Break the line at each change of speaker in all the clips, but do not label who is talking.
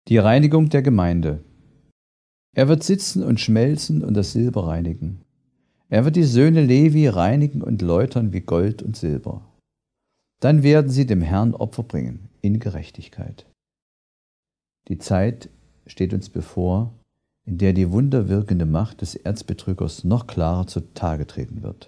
Die Reinigung der Gemeinde. Er wird sitzen und schmelzen und das Silber reinigen. Er wird die Söhne Levi reinigen und läutern wie Gold und Silber. Dann werden sie dem Herrn Opfer bringen in Gerechtigkeit. Die Zeit steht uns bevor, in der die wunderwirkende Macht des Erzbetrügers noch klarer zutage treten wird.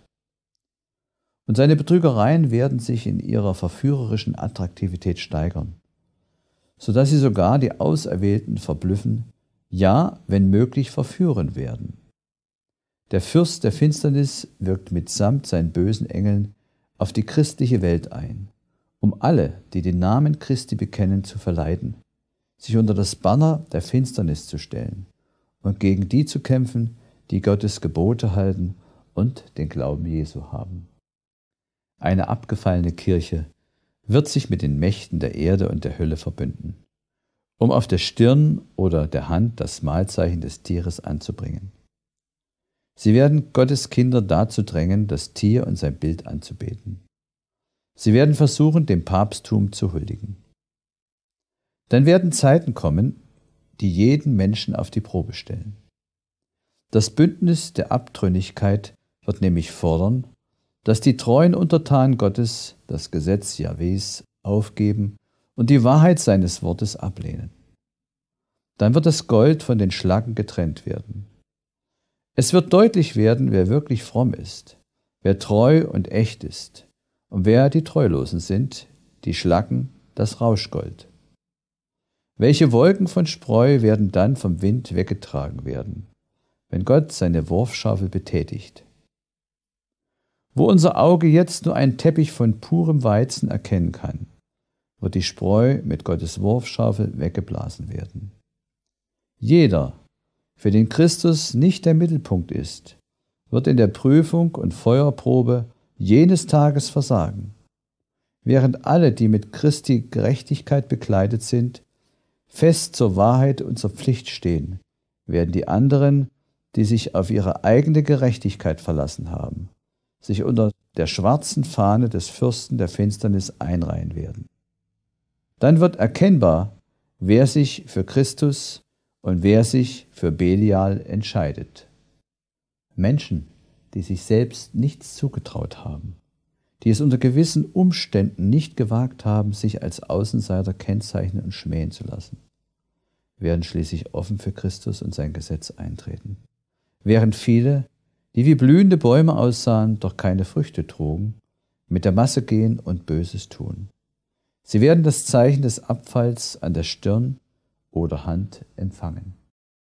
Und seine Betrügereien werden sich in ihrer verführerischen Attraktivität steigern, sodass sie sogar die Auserwählten verblüffen, ja, wenn möglich, verführen werden. Der Fürst der Finsternis wirkt mitsamt seinen bösen Engeln auf die christliche Welt ein, um alle, die den Namen Christi bekennen, zu verleiten, sich unter das Banner der Finsternis zu stellen und gegen die zu kämpfen, die Gottes Gebote halten und den Glauben Jesu haben. Eine abgefallene Kirche wird sich mit den Mächten der Erde und der Hölle verbünden, um auf der Stirn oder der Hand das Mahlzeichen des Tieres anzubringen. Sie werden Gottes Kinder dazu drängen, das Tier und sein Bild anzubeten. Sie werden versuchen, dem Papsttum zu huldigen. Dann werden Zeiten kommen, die jeden Menschen auf die Probe stellen. Das Bündnis der Abtrünnigkeit wird nämlich fordern, dass die treuen Untertanen Gottes das Gesetz Jahwes aufgeben und die Wahrheit seines Wortes ablehnen. Dann wird das Gold von den Schlacken getrennt werden. Es wird deutlich werden, wer wirklich fromm ist, wer treu und echt ist und wer die Treulosen sind, die Schlacken, das Rauschgold. Welche Wolken von Spreu werden dann vom Wind weggetragen werden, wenn Gott seine Wurfschaufel betätigt? Wo unser Auge jetzt nur einen Teppich von purem Weizen erkennen kann, wird die Spreu mit Gottes Wurfschaufel weggeblasen werden. Jeder, für den Christus nicht der Mittelpunkt ist, wird in der Prüfung und Feuerprobe jenes Tages versagen, während alle, die mit Christi Gerechtigkeit bekleidet sind, fest zur Wahrheit und zur Pflicht stehen, werden die anderen, die sich auf ihre eigene Gerechtigkeit verlassen haben, sich unter der schwarzen Fahne des Fürsten der Finsternis einreihen werden. Dann wird erkennbar, wer sich für Christus und wer sich für Belial entscheidet. Menschen, die sich selbst nichts zugetraut haben, die es unter gewissen Umständen nicht gewagt haben, sich als Außenseiter kennzeichnen und schmähen zu lassen, werden schließlich offen für Christus und sein Gesetz eintreten, während viele, die wie blühende Bäume aussahen, doch keine Früchte trugen, mit der Masse gehen und Böses tun. Sie werden das Zeichen des Abfalls an der Stirn oder Hand empfangen.